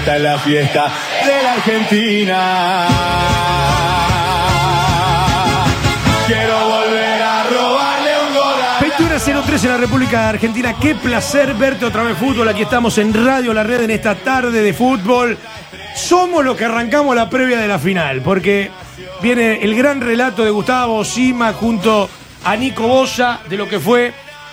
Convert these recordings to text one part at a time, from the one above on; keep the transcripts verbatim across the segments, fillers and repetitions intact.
esta es la fiesta de la Argentina. Quiero volver a robarle un gol a... veintiuno a cero tres en la República de Argentina. Qué placer verte otra vez, fútbol. Aquí estamos en Radio La Red en esta tarde de fútbol. Somos los que arrancamos la previa de la final, porque viene el gran relato de Gustavo Sima junto a Nico Bosa de lo que fue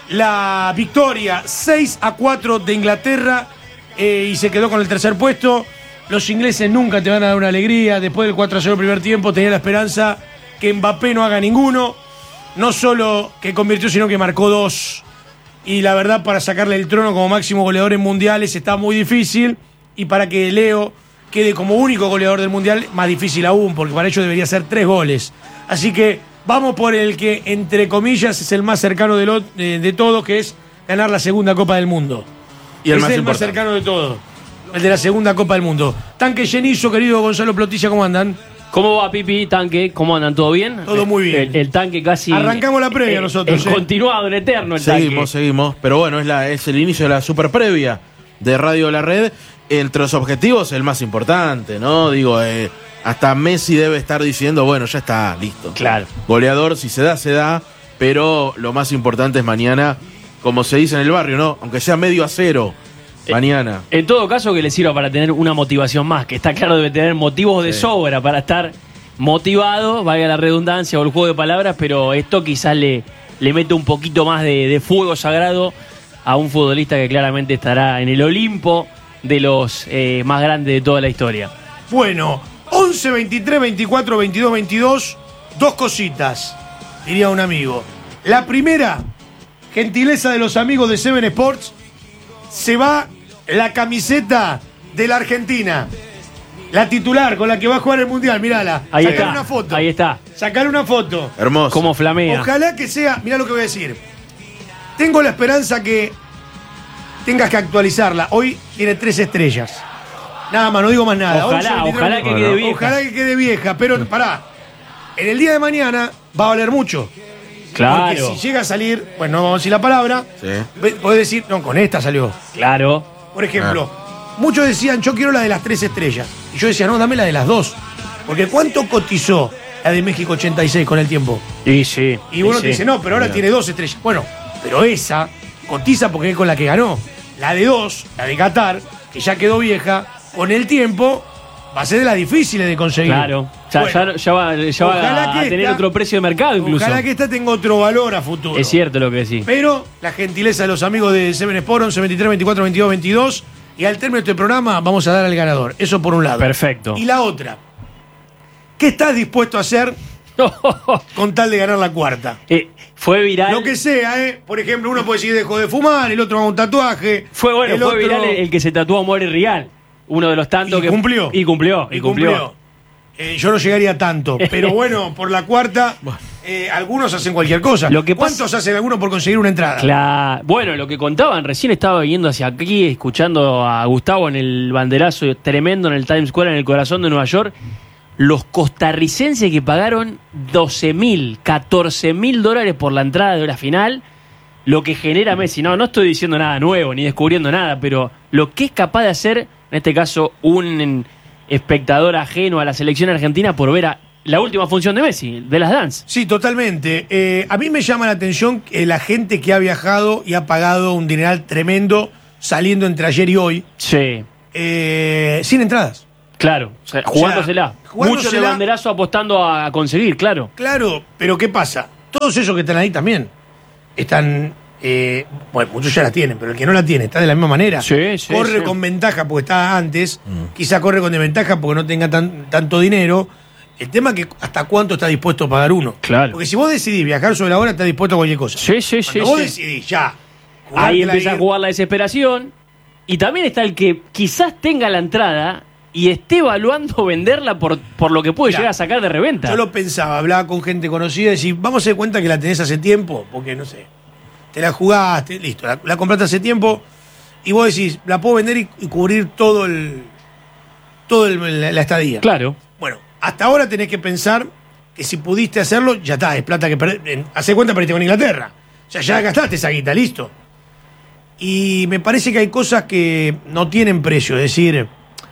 la victoria seis a cuatro de Inglaterra eh, y se quedó con el tercer puesto. Los ingleses nunca te van a dar una alegría. Después del cuatro a cero primer tiempo tenía la esperanza que Mbappé no haga ninguno. No solo que convirtió, sino que marcó dos. Y la verdad, para sacarle el trono como máximo goleador en mundiales está muy difícil. Y para que Leo quede como único goleador del mundial, más difícil aún, porque para ello debería ser tres goles. Así que vamos por el que, entre comillas, es el más cercano de, lo, de, de todo, que es ganar la segunda Copa del Mundo. Y el es más el importante. más cercano de todo, el de la segunda Copa del Mundo. Tanque llenizo, querido Gonzalo Plotilla, ¿cómo andan? ¿Cómo va, Pipi, Tanque? ¿Cómo andan? ¿Todo bien? Todo muy bien. El, el Tanque casi... Arrancamos la previa eh, nosotros, En eh. continuado, en eterno el Seguimos, Tanque. seguimos. Pero bueno, es, la, es el inicio de la super previa de Radio La Red. Entre los objetivos, el más importante, ¿no? Digo, eh, hasta Messi debe estar diciendo, bueno, ya está, listo. Claro. Goleador, si se da, se da. Pero lo más importante es mañana, como se dice en el barrio, ¿no? Aunque sea medio a cero, Eh, mañana. En todo caso, que le sirva para tener una motivación más, que está claro debe tener motivos de Sí. sobra para estar motivado, valga la redundancia o el juego de palabras, pero esto quizás le, le mete un poquito más de, de fuego sagrado a un futbolista que claramente estará en el Olimpo de los eh, más grandes de toda la historia. Bueno, once, veintitrés, veinticuatro, veintidós, veintidós. Dos cositas, diría un amigo. La primera, gentileza de los amigos de Seven Sports, se va la camiseta de la Argentina. La titular con la que va a jugar el Mundial, mirala. Ahí Sacar está, una foto. ahí está. Sacar una foto. Hermoso. Como flamea. Ojalá que sea, mirá lo que voy a decir. Tengo la esperanza que tengas que actualizarla. Hoy tiene tres estrellas. Nada más, no digo más nada. Ojalá, once, ojalá que quede vieja. Ojalá que quede vieja, pero pará. En el día de mañana va a valer mucho. Claro, Porque si llega a salir, bueno, no vamos a decir la palabra, Sí. ve- podés decir, no, con esta salió. claro. Por ejemplo, muchos decían, yo quiero la de las tres estrellas. Y yo decía, no, dame la de las dos. Porque ¿cuánto cotizó la de México ochenta y seis con el tiempo? Y sí. Y uno sí, te dice, no, pero ahora Mira. tiene dos estrellas. Bueno, pero esa cotiza porque es con la que ganó. La de dos, la de Qatar, que ya quedó vieja, con el tiempo va a ser de las difíciles de conseguir. Claro. Ya, Bueno, ya, ya va, ya va ojalá a que tener esta- otro precio de mercado incluso. Ojalá que esta tenga otro valor a futuro. Es cierto lo que decís. Pero la gentileza de los amigos de Seven Sport, once, veintitrés, veinticuatro, veintidós, veintidós. Y al término de este programa vamos a dar al ganador. Eso por un lado. Perfecto. Y la otra. ¿Qué estás dispuesto a hacer con tal de ganar la cuarta? Eh, fue viral. Lo que sea, ¿eh? Por ejemplo, uno puede decir dejó de fumar, el otro haga un tatuaje. Fue bueno, el fue otro- viral el, el que se tatuó a More Real. Uno de los tantos Y que. cumplió. Y cumplió. Y, Y cumplió. cumplió. Eh, yo no llegaría tanto. Pero bueno, por la cuarta, eh, algunos hacen cualquier cosa. Lo que ¿Cuántos pasa- hacen algunos por conseguir una entrada? Cla- Bueno, lo que contaban, recién estaba yendo hacia aquí, escuchando a Gustavo en el banderazo tremendo en el Times Square, en el corazón de Nueva York. Los costarricenses que pagaron doce mil, catorce mil dólares por la entrada de la final, lo que genera Messi. No, no estoy diciendo nada nuevo ni descubriendo nada, pero lo que es capaz de hacer, en este caso, un espectador ajeno a la selección argentina por ver a la última función de Messi, de las Dance. Sí, totalmente. Eh, a mí me llama la atención eh, la gente que ha viajado y ha pagado un dineral tremendo saliendo entre ayer y hoy, Sí, eh, sin entradas. claro, o sea, jugándosela. jugándosela. Mucho de banderazo apostando a conseguir, claro. Claro, pero ¿qué pasa? Todos esos que están ahí también están. Eh, bueno, muchos ya la tienen, pero el que no la tiene está de la misma manera. Sí, sí, corre sí. con ventaja porque está antes, quizá corre con desventaja porque no tenga tan, tanto dinero. El tema es que hasta cuánto está dispuesto a pagar uno. Claro. Porque si vos decidís viajar sobre la hora, estás dispuesto a cualquier cosa. Sí, sí, sí. Cuando vos sí. decidís ya. Ahí jugártela empieza a ir- jugar la desesperación. Y también está el que quizás tenga la entrada y esté evaluando venderla por, por lo que puede Claro. llegar a sacar de reventa. Yo lo pensaba, hablaba con gente conocida y decir, vamos a dar cuenta que la tenés hace tiempo, porque no sé, te la jugaste, listo, la, la compraste hace tiempo y vos decís, la puedo vender y, y cubrir todo el todo el- la, la estadía. Claro. Bueno, hasta ahora tenés que pensar que si pudiste hacerlo, ya está, es plata que perdés. Hace cuenta perdiste con Inglaterra. O sea, ya gastaste esa guita, listo. Y me parece que hay cosas que no tienen precio, es decir,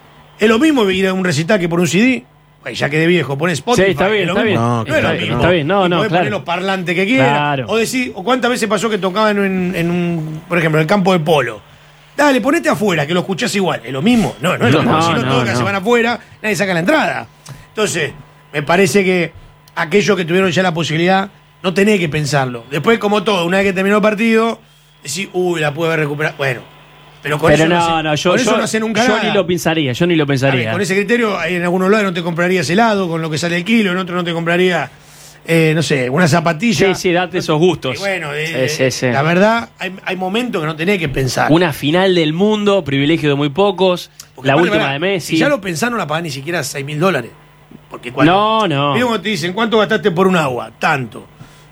Es lo mismo ir a un recital que por un C D. Ay, ya quedé viejo, pones Spotify. Sí, está bien, es lo está mismo. bien. No, No, claro es lo que mismo. no. Está bien, no, Y no, podés claro. poner los parlantes que quieras. Claro. O decir, o cuántas veces pasó que tocaban en, en un, por ejemplo, en el campo de polo. Dale, ponete afuera, que lo escuchás igual. ¿Es lo mismo? No, no es lo No, mismo. Si no, no, todos que no. se van afuera, nadie saca la entrada. Entonces, me parece que aquellos que tuvieron ya la posibilidad, no tenés que pensarlo. Después, como todo, una vez que terminó el partido, decís, uy, la pude haber recuperado. Bueno, pero con Pero eso no, no, hace, no, yo, con eso yo, no hace nunca yo nada. ni lo pensaría, yo ni lo A ver, pensaría. con ese criterio, ahí en algunos lados no te comprarías helado con lo que sale el kilo, en otro no te compraría, eh, no sé, una zapatilla. Sí, sí, date esos gustos. Y bueno, eh, Sí, sí, sí. la verdad, hay, hay momentos que no tenés que pensar. Una final del mundo, privilegio de muy pocos, Porque la aparte, última pará, de Messi. Si ya lo pensás, no la pagás ni siquiera seis mil dólares. Porque cuando, No, no. Mira cuando te dicen, ¿cuánto gastaste por un agua? Tanto.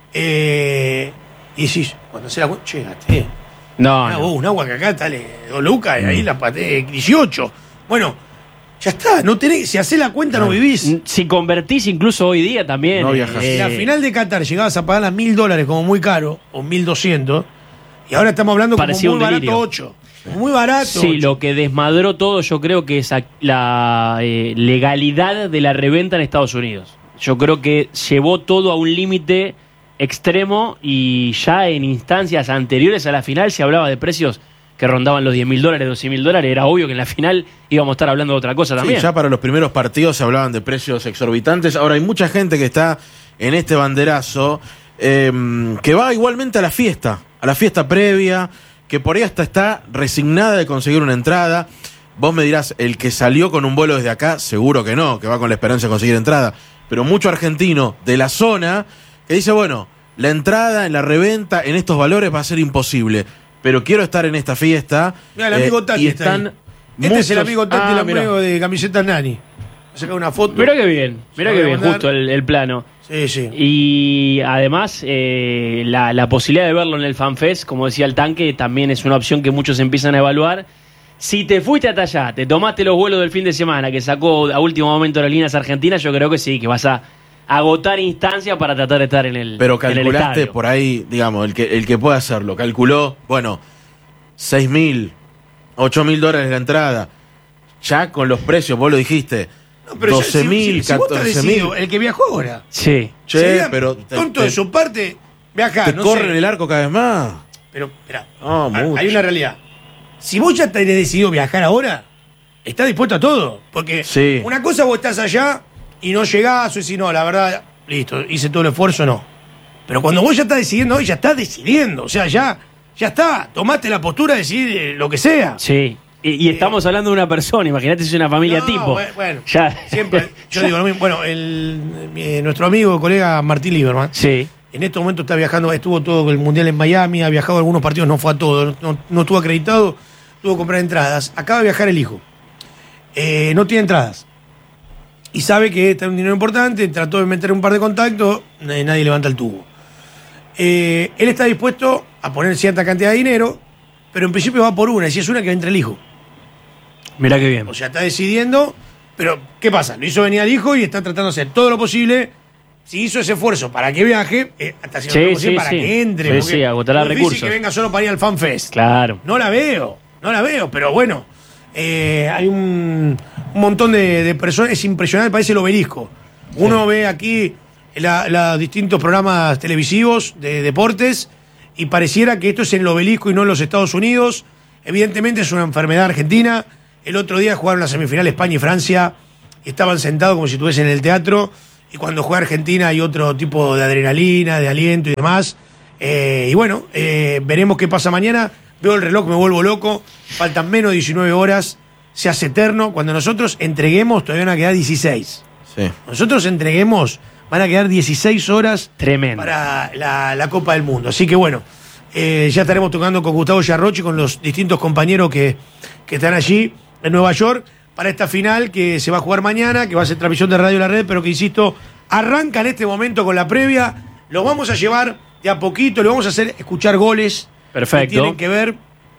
Eh, y decís, cuando se la cuenta, che, gasté. No, Ah, no. vos, un agua que acá sale dos lucas y ahí la paté dieciocho. Bueno, ya está, no tenés, si hacés la cuenta no vivís. Si convertís incluso hoy día también. No viajás. Si la final de Qatar llegabas a pagar las mil dólares como muy caro, o mil doscientos, y ahora estamos hablando como Parecía muy un delirio. barato ocho. Muy barato. Sí, ocho. lo que desmadró todo yo creo que es a- la eh, legalidad de la reventa en Estados Unidos. Yo creo que llevó todo a un límite extremo y ya en instancias anteriores a la final se hablaba de precios que rondaban los diez mil dólares, doce mil dólares. Era obvio que en la final íbamos a estar hablando de otra cosa Sí, también. ya para los primeros partidos se hablaban de precios exorbitantes. Ahora hay mucha gente que está en este banderazo eh, que va igualmente a la fiesta, a la fiesta previa, que por ahí hasta está resignada de conseguir una entrada. Vos me dirás, el que salió con un vuelo desde acá, seguro que no, que va con la esperanza de conseguir entrada. Pero mucho argentino de la zona que dice, bueno, la entrada en la reventa en estos valores va a ser imposible, pero quiero estar en esta fiesta. Mirá, el amigo eh, Tati y está están ahí. Este es el muchos- amigo Tati, Ah, el mirá. amigo de camiseta Nani. Saca una foto. Mirá que bien, mirá Se que lo voy a bien, mandar. justo el, el plano. Sí, sí. Y además, eh, la, la posibilidad de verlo en el FanFest, como decía el tanque, también es una opción que muchos empiezan a evaluar. Si te fuiste hasta allá, te tomaste los vuelos del fin de semana que sacó a último momento las líneas argentinas, yo creo que sí, que vas a agotar instancias para tratar de estar en el Pero en el calculaste estadio. por ahí, digamos, el que, el que puede hacerlo, calculó, bueno, seis mil, ocho mil dólares la entrada. Ya con los precios, vos lo dijiste, No, pero ya, doce si- mil, si- si vos estás catorce decidido, mil. el que viajó ahora. Sí. Che, Sería pero te, tonto te- de su parte viajar. te no corren sé. el arco cada vez más. Pero, espera, No, hay mucho. una realidad. Si vos ya tenés decidido viajar ahora, estás dispuesto a todo. Porque Sí. una cosa vos estás allá y no llegás, o decís, no, la verdad, listo, hice todo el esfuerzo, no. Pero cuando vos ya estás decidiendo hoy, ya estás decidiendo. O sea, ya, ya está. Tomaste la postura de decidir eh, lo que sea. Sí. Y, y estamos hablando de una persona, imagínate si es una familia No, tipo. bue- Bueno, Ya. siempre, yo digo lo mismo. Bueno, el, mi- nuestro amigo, colega Martín Lieberman, Sí. en este momento está viajando, estuvo todo el Mundial en Miami, ha viajado a algunos partidos, no fue a todo, no, no estuvo acreditado, tuvo que comprar entradas. Acaba de viajar el hijo. Eh, no tiene entradas. Y sabe que está un dinero importante, trató de meter un par de contactos, nadie, nadie levanta el tubo. Eh, él está dispuesto a poner cierta cantidad de dinero, pero en principio va por una, y si es una que entra el hijo. Mirá qué bien. O sea, está decidiendo, pero ¿qué pasa? Lo hizo venir al hijo y está tratando de hacer todo lo posible. Si hizo ese esfuerzo para que viaje, eh, está haciendo Sí, todo lo posible sí, para sí. que entre. Sí, porque sí, agotará es difícil recursos. que venga solo para ir al FanFest. Claro. No la veo, no la veo, pero bueno, eh, hay un, un montón de, de personas, es impresionante, parece el obelisco. Uno ve aquí los distintos programas televisivos de deportes y pareciera que esto es en el obelisco y no en los Estados Unidos. Evidentemente es una enfermedad argentina. El otro día jugaron la semifinal España y Francia, y estaban sentados como si estuviesen en el teatro, y cuando juega Argentina hay otro tipo de adrenalina, de aliento y demás. Eh, y bueno, eh, veremos qué pasa mañana. Veo el reloj, me vuelvo loco. Faltan menos de diecinueve horas. Se hace eterno. Cuando nosotros entreguemos, todavía van a quedar dieciséis. Sí. Nosotros entreguemos, van a quedar dieciséis horas Tremendo. para la, la Copa del Mundo. Así que bueno, eh, ya estaremos tocando con Gustavo Yarrochi, con los distintos compañeros que, que están allí en Nueva York, para esta final que se va a jugar mañana, que va a ser transmisión de Radio La Red, pero que, insisto, arranca en este momento con la previa. Lo vamos a llevar de a poquito, lo vamos a hacer escuchar goles Perfecto. que tienen que ver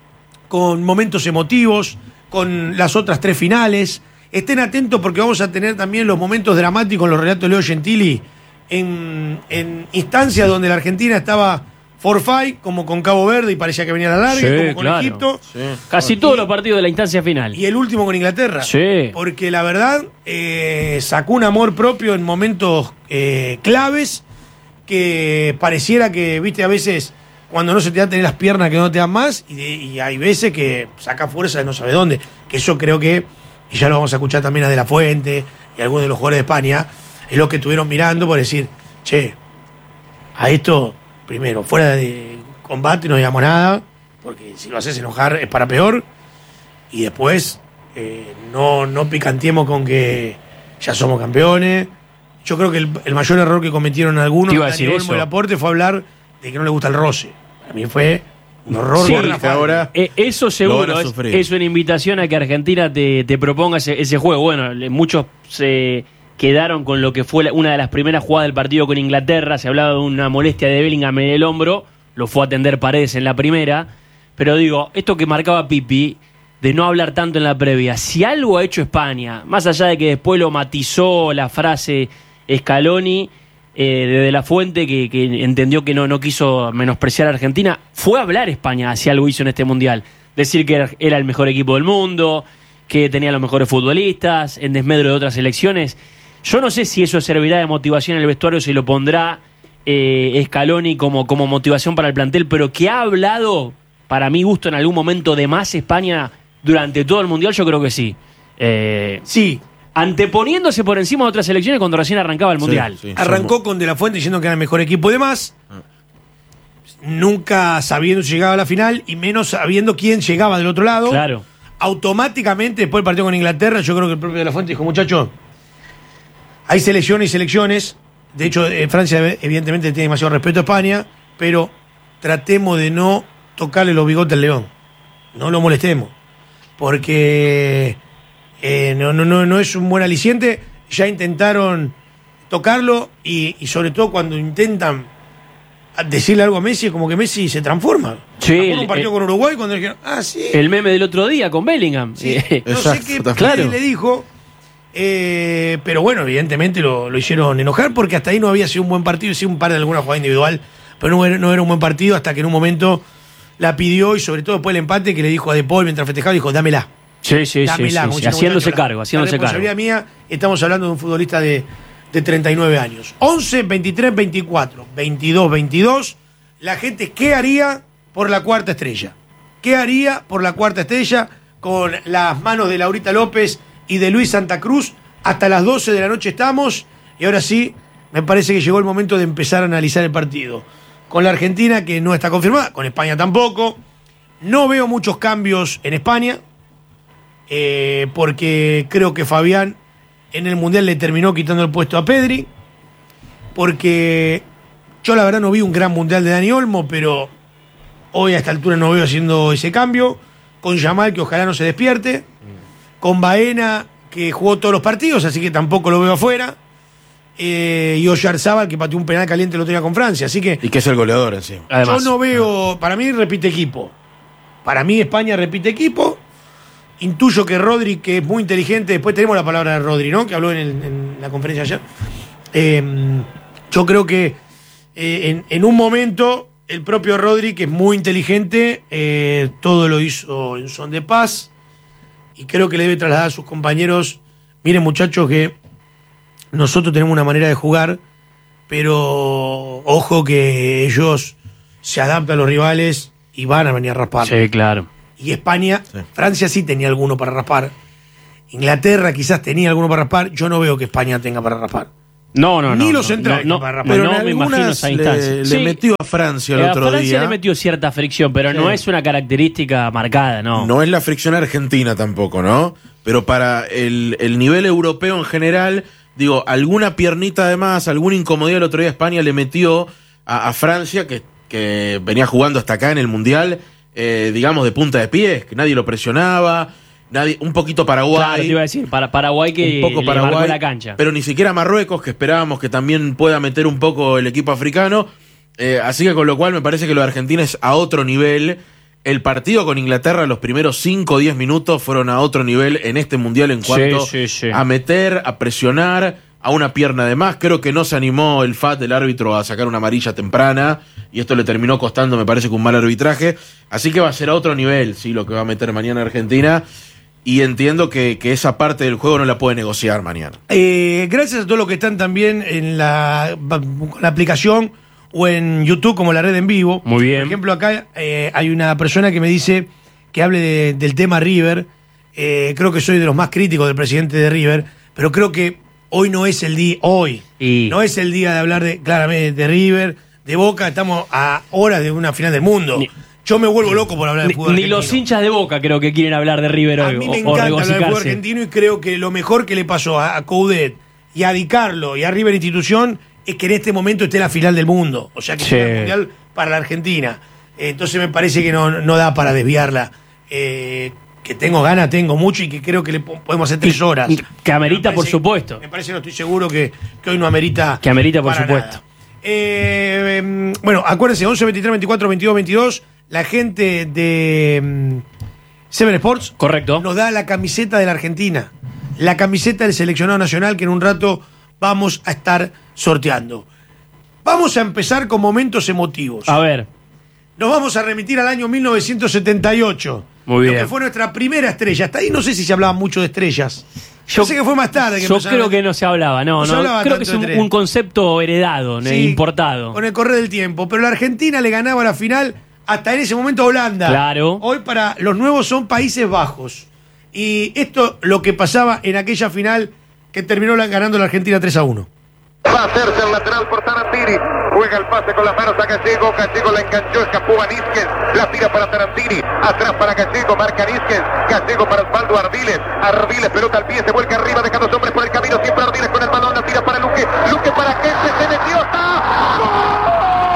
con momentos emotivos, con las otras tres finales. Estén atentos porque vamos a tener también los momentos dramáticos, los relatos de Leo Gentili, en, en instancias donde la Argentina estaba forfait, como con Cabo Verde y parecía que venía a la larga, Sí, como con claro. Egipto. Sí. Casi Y- todos los partidos de la instancia final. Y el último con Inglaterra. Sí. Porque la verdad, eh, sacó un amor propio en momentos eh, claves que pareciera que, viste, a veces cuando no se te dan tener las piernas que no te dan más, y, y hay veces que saca fuerza de no sabe dónde. Que eso creo que, y ya lo vamos a escuchar también a De La Fuente y a algunos de los jugadores de España, es lo que estuvieron mirando por decir, che, a esto, primero, fuera de combate no digamos nada, porque si lo haces enojar es para peor, y después eh, no, no picanteemos con que ya somos campeones. Yo creo que el, el mayor error que cometieron algunos, Te iba a Dani decir Olmo eso. y Laporte, fue hablar de que no le gusta el roce. Para mí fue un horror. Sí, garrafal. que ahora Eh, eso lo seguro van a es, sufrir. es una invitación a que Argentina te, te proponga ese, ese juego. Bueno, le- muchos se quedaron con lo que fue la- una de las primeras jugadas del partido con Inglaterra. Se hablaba de una molestia de Bellingham en el hombro, lo fue a atender Paredes en la primera. Pero digo, esto que marcaba Pipi, de no hablar tanto en la previa, si algo ha hecho España, más allá de que después lo matizó la frase Scaloni, eh, de De La Fuente, que, que entendió que no, no quiso menospreciar a Argentina, fue a hablar España si algo hizo en este Mundial. Decir que era, era el mejor equipo del mundo, que tenía los mejores futbolistas, en desmedro de otras selecciones. Yo no sé si eso servirá de motivación en el vestuario, si lo pondrá eh, Scaloni como, como motivación para el plantel, pero que ha hablado, para mi gusto, en algún momento de más España durante todo el Mundial, yo creo que sí. Eh, Sí, anteponiéndose por encima de otras selecciones cuando recién arrancaba el Sí, Mundial. sí, arrancó somos- con De La Fuente diciendo que era el mejor equipo de más, nunca sabiendo si llegaba a la final y menos sabiendo quién llegaba del otro lado. Claro. Automáticamente, después del partido con Inglaterra, yo creo que el propio De La Fuente dijo, muchachos, hay selecciones y selecciones. De hecho, eh, Francia evidentemente tiene demasiado respeto a España, pero tratemos de no tocarle los bigotes al león. No lo molestemos. Porque eh, no, no, no, no es un buen aliciente. Ya intentaron tocarlo y, y sobre todo cuando intentan decirle algo a Messi, es como que Messi se transforma. Sí, Me acuerdo el- un partido el- con Uruguay cuando le dijeron, ah, sí. El meme del otro día con Bellingham. Sí, Eh, no Exacto, sé qué también. claro. Claro. le dijo, eh, pero bueno, evidentemente lo, lo hicieron enojar porque hasta ahí no había sido un buen partido, sí un par de alguna jugada individual, pero no era, no era un buen partido hasta que en un momento la pidió y sobre todo después del empate que le dijo a De Paul mientras festejaba, dijo, dámela, Sí, sí, sí, dámela. sí, como sí, diciendo, haciéndose muchacho, la- cargo, haciéndose la cargo. responsabilidad mía, estamos hablando de un futbolista de, de treinta y nueve años. once, veintitrés, veinticuatro, veintidós, veintidós. La gente, ¿qué haría por la cuarta estrella? ¿Qué haría por la cuarta estrella con las manos de Laurita López y de Luis Santa Cruz? Hasta las doce de la noche estamos y ahora sí, me parece que llegó el momento de empezar a analizar el partido. Con la Argentina, que no está confirmada, con España tampoco. No veo muchos cambios en España, eh, porque creo que Fabián en el Mundial le terminó quitando el puesto a Pedri, porque yo la verdad no vi un gran Mundial de Dani Olmo, pero hoy a esta altura no veo haciendo ese cambio, con Yamal que ojalá no se despierte, con Baena que jugó todos los partidos, así que tampoco lo veo afuera, eh, y Oyarzábal que pateó un penal caliente el otro día con Francia, así que Y que es el goleador encima. Además, yo no veo, para mí repite equipo. Para mí España repite equipo. Intuyo que Rodri, que es muy inteligente, después tenemos la palabra de Rodri, ¿no? Que habló en, el- en la conferencia ayer. Eh, yo creo que eh, en, en un momento el propio Rodri, que es muy inteligente, eh, todo lo hizo en son de paz. Y creo que le debe trasladar a sus compañeros, miren muchachos, que nosotros tenemos una manera de jugar, pero ojo que ellos se adaptan a los rivales y van a venir a raspar. sí, claro. Y España, Sí. Francia sí tenía alguno para raspar. Inglaterra quizás tenía alguno para raspar. Yo no veo que España tenga para raspar. No, no, no. Ni los no, centrales no, para no, raspar. Pero no en me imagino algunas esa le, instancia. le Sí, metió a Francia el eh, a otro Francia día. le metió cierta fricción, pero Sí. no es una característica marcada, no. No es la fricción argentina tampoco, ¿no? Pero para el, el nivel europeo en general, digo, alguna piernita de más, alguna incomodidad el otro día España le metió a, a Francia, que, que venía jugando hasta acá en el Mundial, eh, digamos, de punta de pies, que nadie lo presionaba, nadie, un poquito Paraguay. Claro, te iba a decir, para Paraguay que un poco le Paraguay, marcó la cancha. pero ni siquiera Marruecos, que esperábamos que también pueda meter un poco el equipo africano. Eh, así que con lo cual me parece que lo de Argentina es a otro nivel. El partido con Inglaterra, los primeros cinco o diez minutos fueron a otro nivel en este Mundial en cuanto sí, sí. a meter, a presionar. a una pierna de más. Creo que no se animó el F A T, el árbitro, a sacar una amarilla temprana, y esto le terminó costando, me parece, que un mal arbitraje. Así que va a ser a otro nivel, sí, lo que va a meter mañana Argentina, y entiendo que, que esa parte del juego no la puede negociar mañana. Eh, gracias a todos los que están también en la, la aplicación o en YouTube como la red en vivo. Muy bien. Por ejemplo, acá eh, hay una persona que me dice que hable de, del tema River. Eh, creo que soy de los más críticos del presidente de River, pero creo que hoy no es el día, hoy, Y- no es el día de hablar de, claramente, de River, de Boca. Estamos a horas de una final del mundo. Ni- Yo me vuelvo loco por hablar de Ni, fútbol ni argentino. los hinchas de Boca creo que quieren hablar de River A hoy mí o, me o encanta hablar de fútbol regocijarse. argentino, y creo que lo mejor que le pasó a, a Coudet y a Di Carlo y a River Institución es que en este momento esté la final del mundo. O sea, que Sí. sea el mundial para la Argentina. Eh, entonces me parece que no, no da para desviarla. Eh, que tengo ganas, tengo mucho, y que creo que le po- podemos hacer tres horas. y que amerita, Me por parece- supuesto. Me parece, no estoy seguro que, que hoy no amerita. Que amerita, por para supuesto. nada. Eh, em, bueno, acuérdense, once, veintitrés, veinticuatro, veintidós, veintidós. La gente de em, Seven Sports Correcto. nos da la camiseta de la Argentina, la camiseta del seleccionado nacional, que en un rato vamos a estar sorteando. Vamos a empezar con momentos emotivos. A ver, Nos vamos a remitir al año mil novecientos setenta y ocho. Muy bien. Lo que fue nuestra primera estrella. Hasta ahí no sé si se hablaba mucho de estrellas. Yo- Yo sé que fue más tarde que yo empezaron creo a- que no se hablaba, no, No se no, hablaba creo que tanto es un, de tres. un concepto heredado, ¿no? Sí, importado. Con el correr del tiempo. Pero la Argentina le ganaba la final hasta en ese momento a Holanda. Claro. Hoy para los nuevos son Países Bajos. Y esto lo que pasaba en aquella final que terminó la- ganando la Argentina tres a uno. Va a hacerse el lateral por Tarantini. Juega el pase con las manos a Gallego. Gallego la enganchó, escapó a Nísquez. La tira para Tarantini. Atrás para Gallego, marca Nísquez. Gallego para Osvaldo Ardiles. Ardiles, pelota al pie, se vuelca arriba, deja dos hombres por el camino. Siempre Ardiles con el balón, la tira para Luque. Luque para Kente, se metió, está. ¡Gol!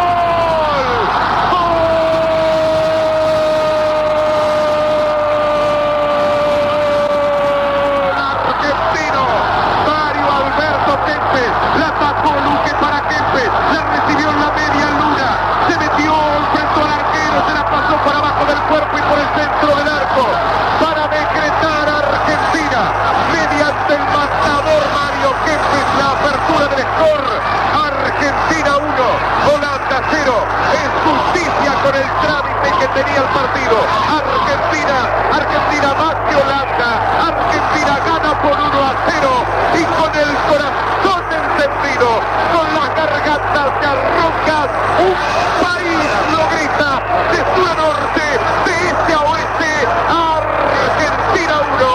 Argentino, Mario Alberto Kempes, la atacó Luque para Kempes, la recibió en la media luna, se metió, enfrentó al arquero, se la pasó por abajo del cuerpo y por el centro del arco, para decretar a Argentina, mediante el matador Mario Kempes, la apertura del score. Argentina uno, Holanda cero, es justicia con el trámite que tenía el partido. Argentina, Argentina más que Holanda, Argentina gana por uno a cero, y con el corazón encendido, con las gargantas garrocas, un país lo grita de sur a norte, de este a oeste. Argentina uno,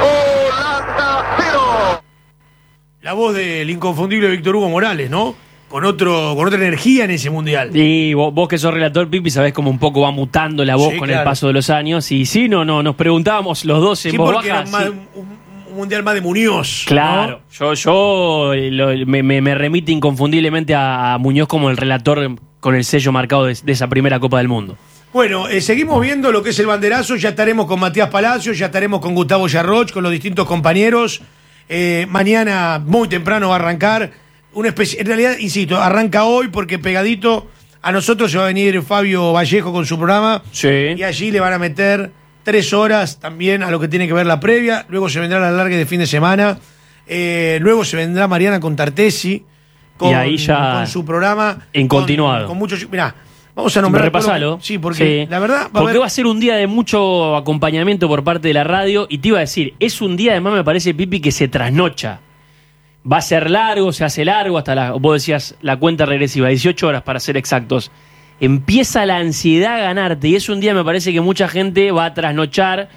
Holanda cero. La voz del inconfundible Víctor Hugo Morales, ¿no? Con otro, con otra energía en ese mundial. Y vos, vos que sos relator, Pipi, sabés cómo un poco va mutando la voz Sí, con claro. el paso de los años. Y sí, no, no, nos preguntábamos los dos en Sí, voz porque baja. era más sí. un, un- un mundial más de Muñoz. ¿no? Claro, yo, yo eh, lo- me, me- me remite inconfundiblemente a, a Muñoz como el relator con el sello marcado de, de esa primera Copa del Mundo. Bueno, eh, seguimos viendo lo que es el banderazo. Ya estaremos con Matías Palacios, ya estaremos con Gustavo Yarroch, con los distintos compañeros. Eh, mañana muy temprano va a arrancar. Una especie, en realidad, insisto, arranca hoy porque pegadito a nosotros se va a venir Fabio Vallejo con su programa. Sí. Y allí le van a meter tres horas también a lo que tiene que ver la previa. Luego se vendrá la larga de fin de semana. Eh, luego se vendrá Mariana con Tartesi. Con, Y ahí ya con su programa. en con- continuado. Con, muchos. Mirá, vamos a nombrar. Repasalo. todo lo que- Sí, porque la verdad. Va a porque haber- va a ser un día de mucho acompañamiento por parte de la radio. Y te iba a decir, es un día además, me parece, Pipi, que se trasnocha. Va a ser largo, se hace largo, hasta la, vos decías la cuenta regresiva, dieciocho horas para ser exactos. Empieza la ansiedad a ganarte y es un día, me parece, que mucha gente va a trasnochar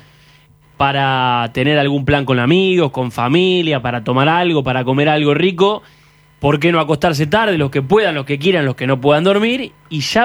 para tener algún plan con amigos, con familia, para tomar algo, para comer algo rico. ¿Por qué no acostarse tarde? Los que puedan, los que quieran, los que no puedan dormir. Y ya